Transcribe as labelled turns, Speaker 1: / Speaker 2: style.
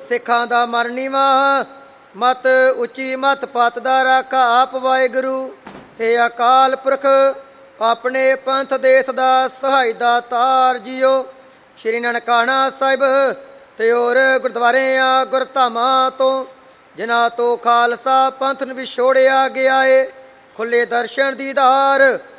Speaker 1: ਸਿੱਖਾਂ ਦਾ ਮਨ ਨੀਵਾਂ, ਮਤ ਉੱਚੀ ਮਤ ਪਤ ਦਾ ਰਾਖਾ ਆਪ ਵਾਹਿਗੁਰੂ। ਹੇ ਅਕਾਲ ਪੁਰਖ, ਆਪਣੇ ਪੰਥ ਦੇਸ਼ ਦਾ ਸਹਾਈ ਦਾਤਾਰ ਜੀਓ। ਸ਼੍ਰੀ ਨਨਕਾਣਾ ਸਾਹਿਬ ਤੇ ਹੋਰ ਗੁਰਦੁਆਰਿਆਂ ਗੁਰਧਾਮਾਂ ਤੋਂ, ਜਿਨ੍ਹਾਂ ਤੋਂ ਖਾਲਸਾ ਪੰਥ ਨੂੰ ਵਿਛੋੜਿਆ ਗਿਆ ਏ, ਖੁੱਲੇ ਦਰਸ਼ਨ ਦੀਦਾਰ